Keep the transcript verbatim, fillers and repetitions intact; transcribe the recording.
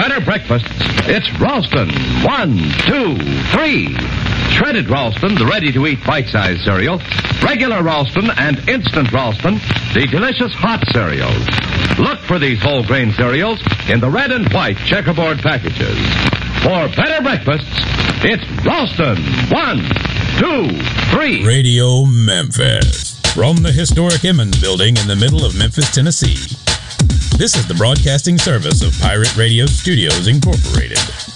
better breakfasts, it's Ralston. One, two, three. Shredded Ralston, the ready-to-eat bite-sized cereal. Regular Ralston and Instant Ralston, the delicious hot cereals. Look for these whole grain cereals in the red and white checkerboard packages. For better breakfasts, it's Ralston. One, two, three. Radio Memphis. From the historic Emmons Building in the middle of Memphis, Tennessee. This is the broadcasting service of Pirate Radio Studios, Incorporated.